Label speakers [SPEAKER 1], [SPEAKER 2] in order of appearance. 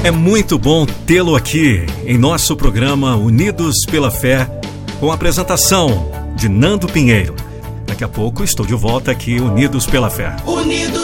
[SPEAKER 1] É muito bom tê-lo aqui em nosso programa Unidos pela Fé, com a apresentação de Nando Pinheiro. Daqui a pouco estou de volta aqui, Unidos pela Fé.